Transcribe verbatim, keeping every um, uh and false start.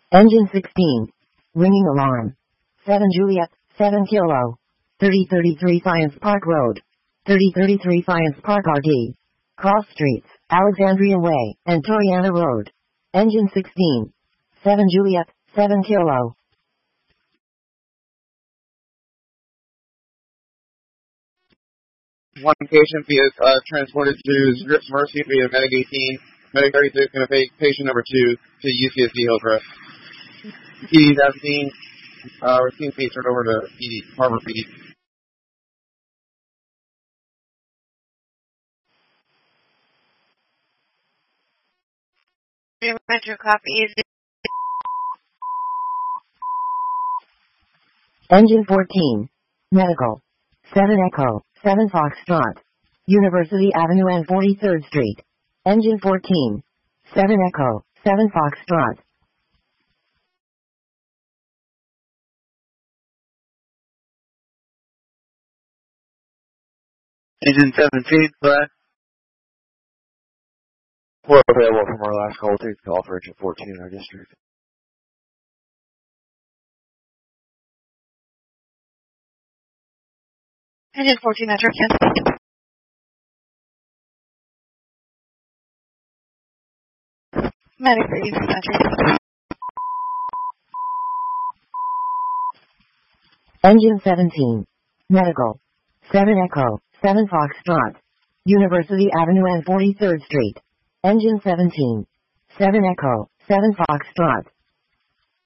Engine sixteen. Ringing alarm. seven Juliet, seven Kilo. thirty thirty-three Science Park Road. thirty thirty-three Science Park R D. Cross Streets, Alexandria Way, and Toriana Road. Engine sixteen. seven Juliet, seven Kilo. One patient via uh, transported to Scripps Mercy via Medic eighteen. Medic thirty-six going to take patient number two to U C S D Hillcrest. P D seventeen, uh, we're seeing patient over to P D, Harbor P D. Metro copy is Engine fourteen. Medical. seven Echo, seven Foxtrot. University Avenue and forty-third Street. Engine fourteen. seven Echo, seven Foxtrot. Engine seventeen, flat. We're available from our last call. We'll take the call for engine fourteen in our district. Engine fourteen Metro cancel. Medic thirty-six Metro. Engine seventeen. Medical. seven Echo, seven Foxtrot. University Avenue and forty-third Street. Engine seventeen. seven Echo, seven Foxtrot.